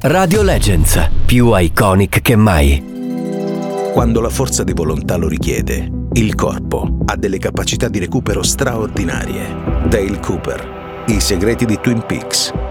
Radio Legends, più iconic che mai. Quando la forza di volontà lo richiede, il corpo ha delle capacità di recupero straordinarie. Dale Cooper, I segreti di Twin Peaks,